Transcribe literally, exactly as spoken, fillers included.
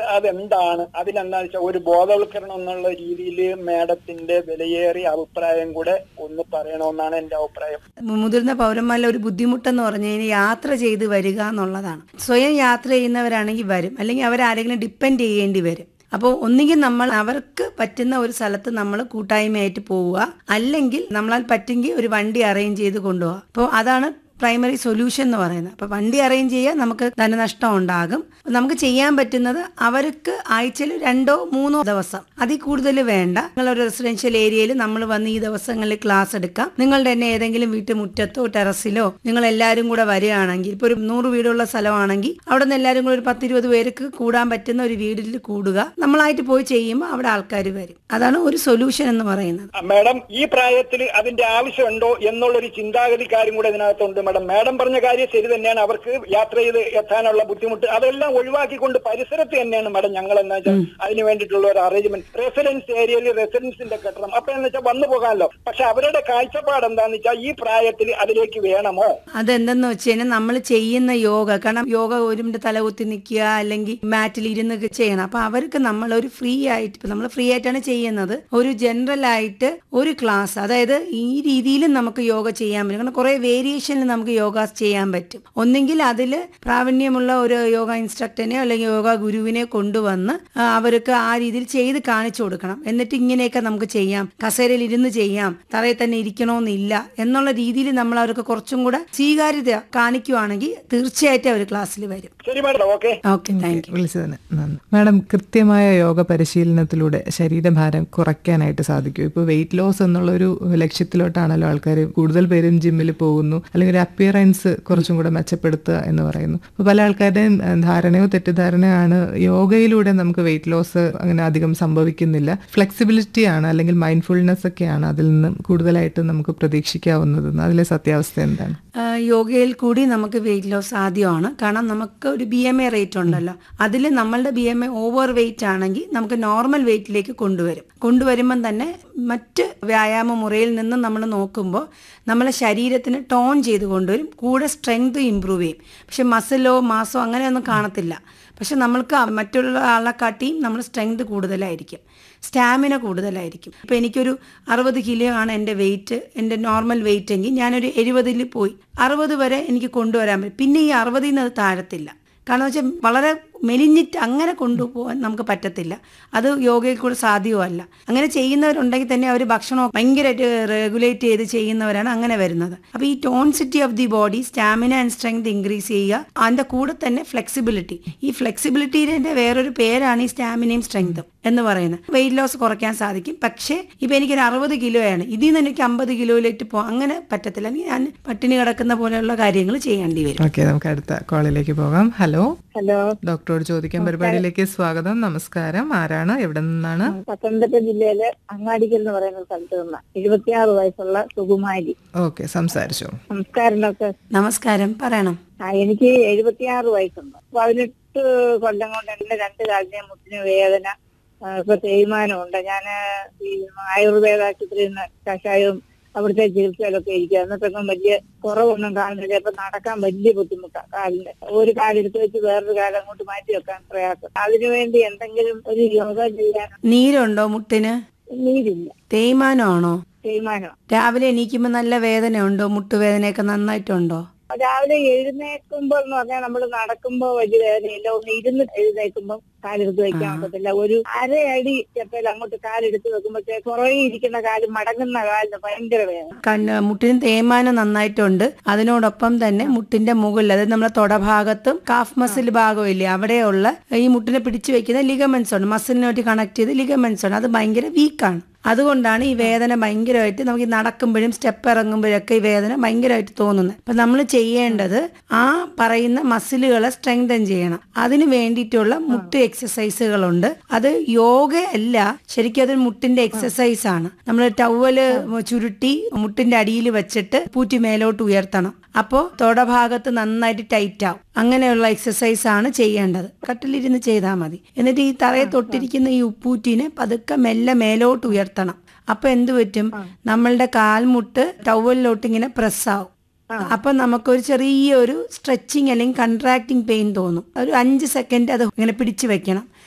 അതെന്താണ്, അതിനെന്താ വെച്ചാൽ ഒരു ബോധവൽക്കരണം എന്നുള്ള രീതിയിൽ മാഡത്തിന്റെ വിലയേറിയ അഭിപ്രായം കൂടെ ഒന്ന് പറയണമെന്നാണ് എന്റെ അഭിപ്രായം. മുതിർന്ന പൗരന്മാരുടെ ഒരു ബുദ്ധിമുട്ടെന്ന് പറഞ്ഞു കഴിഞ്ഞാൽ യാത്ര ചെയ്ത് വരിക എന്നുള്ളതാണ്. സ്വയം യാത്ര ചെയ്യുന്നവരാണെങ്കിൽ വരും, അല്ലെങ്കിൽ അവരാരെങ്കിലും ഡിപ്പെൻഡ് ചെയ്യേണ്ടി വരും. അപ്പോൾ ഒന്നുകിൽ നമ്മൾ അവർക്ക് പറ്റുന്ന ഒരു സ്ഥലത്ത് നമ്മൾ കൂട്ടായ്മയായിട്ട് പോവുക, അല്ലെങ്കിൽ നമ്മളാൽ പറ്റുമെങ്കിൽ ഒരു വണ്ടി അറേഞ്ച് ചെയ്ത് കൊണ്ടുപോവുക. അപ്പോൾ അതാണ് പ്രൈമറി സൊല്യൂഷൻ എന്ന് പറയുന്നത്. അപ്പോൾ വണ്ടി അറേഞ്ച് ചെയ്യാൻ നമുക്ക് ധനനഷ്ടം ഉണ്ടാകും. നമുക്ക് ചെയ്യാൻ പറ്റുന്നത് അവർക്ക് ആഴ്ചയിൽ രണ്ടോ മൂന്നോ ദിവസം, അതിൽ കൂടുതൽ വേണ്ട, നിങ്ങളൊരു റെസിഡൻഷ്യൽ ഏരിയയിൽ നമ്മൾ വന്ന് ഈ ദിവസങ്ങളിൽ ക്ലാസ് എടുക്കാം. നിങ്ങളുടെ തന്നെ ഏതെങ്കിലും വീട്ടുമുറ്റത്തോ ടെറസിലോ നിങ്ങൾ എല്ലാവരും കൂടെ വരികയാണെങ്കിൽ, ഇപ്പോൾ ഒരു നൂറ് വീടുള്ള സ്ഥലമാണെങ്കിൽ അവിടെ നിന്ന് എല്ലാവരും കൂടെ ഒരു പത്തിരുപത് പേർക്ക് കൂടാൻ പറ്റുന്ന ഒരു വീട്ടിൽ കൂടുക. നമ്മളായിട്ട് പോയി ചെയ്യുമ്പോൾ അവിടെ ആൾക്കാർ വരും. അതാണ് ഒരു സൊല്യൂഷൻ എന്ന് പറയുന്നത്. മാഡം, ഈ പ്രായത്തിൽ അതിന്റെ ആവശ്യമുണ്ടോ എന്നുള്ളൊരു ചിന്താഗതിക്കാരും കൂടെ ഇതിനകത്തുണ്ട്. മാഡം മാഡം പറഞ്ഞ കാര്യം ശരി തന്നെയാണ്. അവർക്ക് യാത്ര ചെയ്ത് എത്താനുള്ള ബുദ്ധിമുട്ട് അതെല്ലാം ഒഴിവാക്കിക്കൊണ്ട് പരിസരത്ത് തന്നെയാണ് മാഡം ഞങ്ങൾ എന്താ വെച്ചാൽ അതിന് വേണ്ടിയിട്ടുള്ള ഒരു അറേഞ്ച്മെന്റ്. റെസിഡൻസ് ഏരിയയിൽ റെസിഡൻസിന്റെ കെട്ടണം, അപ്പൊ എന്ന് വെച്ചാൽ വന്നു പോകാമല്ലോ. പക്ഷെ അവരുടെ കാഴ്ചപ്പാട് എന്താന്ന് വെച്ചാൽ ഈ പ്രായത്തിൽ അതിലേക്ക് വേണമോ? അതെന്തെന്ന് വെച്ച് കഴിഞ്ഞാൽ നമ്മൾ ചെയ്യുന്ന യോഗ, കാരണം യോഗ ഒരുമിന്റെ തലകുത്തി നിൽക്കുക അല്ലെങ്കിൽ മാറ്റിൽ ഇരുന്ന് ചെയ്യണം. അപ്പൊ അവർക്ക് നമ്മൾ ഒരു ഫ്രീ ആയിട്ട്, ഇപ്പൊ നമ്മൾ ഫ്രീ ആയിട്ടാണ് ചെയ്യുന്നത്, ഒരു ജനറൽ ആയിട്ട് ഒരു ക്ലാസ്, അതായത് ഈ രീതിയിലും നമുക്ക് യോഗ ചെയ്യാൻ പറ്റും. കാരണം കുറെ വേരിയേഷനിൽ നമുക്ക് യോഗ ചെയ്യാൻ പറ്റും. ഒന്നെങ്കിൽ അതിൽ പ്രാവീണ്യമുള്ള ഒരു യോഗ ഇൻസ്ട്രക്ടറിനെയോ അല്ലെങ്കിൽ യോഗ ഗുരുവിനെ കൊണ്ടുവന്ന് അവർക്ക് ആ രീതിയിൽ ചെയ്ത് കാണിച്ചു കൊടുക്കണം. എന്നിട്ട് ഇങ്ങനെയൊക്കെ നമുക്ക് ചെയ്യാം, കസേരയിൽ ഇരുന്ന് ചെയ്യാം, തറയിൽ തന്നെ ഇരിക്കണമെന്നില്ല എന്നുള്ള രീതിയിൽ നമ്മൾ അവർക്ക് കുറച്ചും കൂടെ സ്വീകാര്യത കാണിക്കുവാണെങ്കിൽ തീർച്ചയായിട്ടും അവർ ക്ലാസ്സിൽ വരും. Okay, thank you. വിളിച്ചതിന് നന്ദി. മാഡം, കൃത്യമായ യോഗ പരിശീലനത്തിലൂടെ ശരീരഭാരം കുറയ്ക്കാനായിട്ട് സാധിക്കും? ഇപ്പോൾ വെയിറ്റ് ലോസ് എന്നുള്ളൊരു ലക്ഷ്യത്തിലോട്ടാണല്ലോ ആൾക്കാർ കൂടുതൽ പേരും ജിമ്മിൽ പോകുന്നു, അല്ലെങ്കിൽ ഒരു അപ്പിയറൻസ് കുറച്ചും കൂടെ മെച്ചപ്പെടുത്തുക എന്ന് പറയുന്നു. അപ്പോൾ പല ആൾക്കാരുടെയും ധാരണയോ തെറ്റിദ്ധാരണയാണ് യോഗയിലൂടെ നമുക്ക് വെയിറ്റ് ലോസ് അങ്ങനെ അധികം സംഭവിക്കുന്നില്ല, ഫ്ലെക്സിബിലിറ്റി ആണ് അല്ലെങ്കിൽ മൈൻഡ്ഫുൾനെസ് ഒക്കെയാണ് അതിൽ നിന്ന് കൂടുതലായിട്ട് നമുക്ക് പ്രതീക്ഷിക്കാവുന്നത്. അതിലെ സത്യാവസ്ഥ എന്താണ്? യോഗയിൽ കൂടി നമുക്ക് വെയിറ്റ് ലോസ് സാധ്യമാണ്. കാരണം നമുക്ക് ഒരു ബി എം എ റേറ്റ് ഉണ്ടല്ലോ, അതിൽ നമ്മളുടെ B M A over weight ആണെങ്കിൽ നമുക്ക് നോർമൽ വെയിറ്റിലേക്ക് കൊണ്ടുവരും. കൊണ്ടുവരുമ്പം തന്നെ മറ്റ് വ്യായാമ മുറയിൽ നിന്ന് നമ്മൾ നോക്കുമ്പോൾ നമ്മളെ ശരീരത്തിന് ടോൺ ചെയ്ത് കൊണ്ടുവരും, കൂടെ സ്ട്രെങ്ത് ഇമ്പ്രൂവ് ചെയ്യും. പക്ഷെ മസിലോ മാസോ അങ്ങനെയൊന്നും കാണത്തില്ല. പക്ഷെ നമ്മൾക്ക് മറ്റുള്ള ആളെക്കാട്ടിയും നമ്മൾ സ്ട്രെങ്ത് കൂടുതലായിരിക്കും, സ്റ്റാമിന കൂടുതലായിരിക്കും. ഇപ്പോൾ എനിക്കൊരു അറുപത് കിലോ ആണ് എൻ്റെ വെയിറ്റ്, എൻ്റെ നോർമൽ വെയിറ്റ് എങ്കിൽ ഞാനൊരു എഴുപതിൽ പോയി അറുപത് വരെ എനിക്ക് കൊണ്ടുവരാൻ പറ്റും. പിന്നെ ഈ അറുപതിൽ നിന്ന് അത് താഴത്തില്ല. കാരണം വെച്ചാൽ വളരെ മെലിഞ്ഞിട്ട് അങ്ങനെ കൊണ്ടുപോകാൻ നമുക്ക് പറ്റത്തില്ല. അത് യോഗയിൽ കൂടെ സാധ്യമല്ല. അങ്ങനെ ചെയ്യുന്നവരുണ്ടെങ്കിൽ തന്നെ അവർ ഭക്ഷണം ഭയങ്കരമായിട്ട് റെഗുലേറ്റ് ചെയ്ത് ചെയ്യുന്നവരാണ് അങ്ങനെ വരുന്നത്. അപ്പോൾ ഈ ടോൺസിറ്റി of the body, stamina and strength increase ചെയ്യുക, അതിൻ്റെ കൂടെ തന്നെ ഫ്ലെക്സിബിലിറ്റി. ഈ ഫ്ലെക്സിബിലിറ്റിയുടെ വേറൊരു പേരാണ് ഈ സ്റ്റാമിനയും സ്ട്രെങ്തും എന്ന് പറയുന്നത്. വെയിറ്റ് ലോസ് കുറയ്ക്കാൻ സാധിക്കും. പക്ഷേ ഇപ്പം എനിക്കൊരു അറുപത് കിലോയാണ്, ഇതിൽ നിന്ന് എനിക്ക് അമ്പത് കിലോയിലേക്ക് പോകാം, അങ്ങനെ പറ്റത്തില്ല. ഞാൻ പട്ടിണി കിടക്കുന്ന പോലെയുള്ള കാര്യങ്ങൾ ചെയ്യേണ്ടി വരും. ഓക്കെ, നമുക്ക് അടുത്ത കോളിലേക്ക് പോകാം. ഹലോ ഹലോ, ഡോക്ടറോട് ചോദിക്കാൻ പരിപാടിയിലേക്ക് സ്വാഗതം. നമസ്കാരം, ആരാണ്, എവിടെ നിന്നാണ്? പത്തനംതിട്ട ജില്ലയിലെ അങ്ങാടിക്കൽ എന്ന് പറയുന്ന സ്ഥലത്ത് നിന്ന് എഴുപത്തിയാറ് വയസ്സുള്ള സുകുമാരി. ഓക്കെ, സംസാരിച്ചോ. നമസ്കാരം ഡോക്ടർ. നമസ്കാരം, പറയണം. ആ എനിക്ക് എഴുപത്തിയാറ് വയസ്സുണ്ട്. പതിനെട്ട് കൊല്ലം കൊണ്ട് എന്റെ രണ്ട് കാലിനെ മുട്ടിന് വേദന, ഇപ്പൊ തേയ്മാനമുണ്ട്. ഞാൻ ഈ ആയുർവേദ ആശുപത്രിയിൽ നിന്ന് കഷായവും അവിടുത്തെ ചികിത്സയിലൊക്കെ ഇരിക്കുക. എന്നിട്ടൊന്നും വലിയ കുറവൊന്നും കാണുന്നില്ല. ഇപ്പൊ നടക്കാൻ വലിയ ബുദ്ധിമുട്ടാണ്. കാലിന് ഒരു കാലെടുത്ത് വെച്ച് വേറൊരു കാലം അങ്ങോട്ട് മാറ്റി വെക്കാൻ പ്രയാസം. അതിനുവേണ്ടി എന്തെങ്കിലും ഒരു യോഗ ചെയ്യാൻ. നീരുണ്ടോ മുട്ടിന്? നീരില്ല. തേയ്മാനമാണോ? തേയ്മാനം. രാവിലെ എണീക്കുമ്പോ നല്ല വേദന ഉണ്ടോ? മുട്ടുവേദനയൊക്കെ നന്നായിട്ടുണ്ടോ? രാവിലെ എഴുന്നേൽക്കുമ്പോ എന്ന് പറഞ്ഞാൽ നമ്മൾ നടക്കുമ്പോ വലിയ വേദനയില്ല. ഒന്ന് ഇരുന്ന് എഴുന്നേൽക്കുമ്പോ കാലെടുത്ത് വെക്കാൻ പറ്റത്തില്ല. ഒരു അരയടി ചെപ്പയിൽ അങ്ങോട്ട് കാലെടുത്ത് വെക്കുമ്പോഴത്തേ പുറകെ ഇരിക്കുന്ന കാല് മടങ്ങുന്ന കാലിന് ഭയങ്കര വേദന. മുട്ടിന് തേയ്മാനം നന്നായിട്ടുണ്ട്. അതിനോടൊപ്പം തന്നെ മുട്ടിന്റെ മുകളിൽ, അതായത് നമ്മുടെ തൊടഭാഗത്തും കാഫ് മസിൽ ഭാഗവും ഇല്ലേ, അവിടെയുള്ള ഈ മുട്ടിനെ പിടിച്ചു വെക്കുന്ന ലിഗമെന്റ്സ് ഉണ്ട്, മസിലിനോട്ട് കണക്ട് ചെയ്ത് ലിഗമെന്റ്സ് ഉണ്ട്. അത് ഭയങ്കര വീക്കാണ്. അതുകൊണ്ടാണ് ഈ വേദന ഭയങ്കരമായിട്ട് നമുക്ക് നടക്കുമ്പോഴും സ്റ്റെപ്പ് ഇറങ്ങുമ്പോഴൊക്കെ ഈ വേദന ഭയങ്കരമായിട്ട് തോന്നുന്നത്. അപ്പം നമ്മൾ ചെയ്യേണ്ടത് ആ പറയുന്ന മസിലുകളെ സ്ട്രെങ്തൻ ചെയ്യണം. അതിന് വേണ്ടിയിട്ടുള്ള മുട്ട് എക്സസൈസുകളുണ്ട്. അത് യോഗ അല്ല, ശരിക്കും അതൊരു മുട്ടിന്റെ എക്സസൈസ് ആണ്. നമ്മൾ ടവല് ചുരുട്ടി മുട്ടിന്റെ അടിയിൽ വെച്ചിട്ട് പൂറ്റി മേലോട്ട് ഉയർത്തണം. അപ്പോൾ തൊടഭാഗത്ത് നന്നായിട്ട് ടൈറ്റ് ആവും. അങ്ങനെയുള്ള എക്സസൈസ് ആണ് ചെയ്യേണ്ടത്. കട്ടിലിരുന്ന് ചെയ്താൽ മതി. എന്നിട്ട് ഈ തറയെ തൊട്ടിരിക്കുന്ന ഈ ഉപ്പൂറ്റിനെ പതുക്കെ മെല്ലെ മേലോട്ട് ഉയർത്തണം. അപ്പൊ എന്ത് പറ്റും, നമ്മളുടെ കാൽമുട്ട് ടവലിലോട്ട് ഇങ്ങനെ പ്രസ് ആവും. അപ്പൊ നമുക്കൊരു ചെറിയൊരു സ്ട്രെച്ചിങ് അല്ലെങ്കിൽ കൺട്രാക്ടിങ് പെയിൻ തോന്നും. ഒരു അഞ്ച് സെക്കൻഡ് അത് ഇങ്ങനെ പിടിച്ചു വെക്കണം.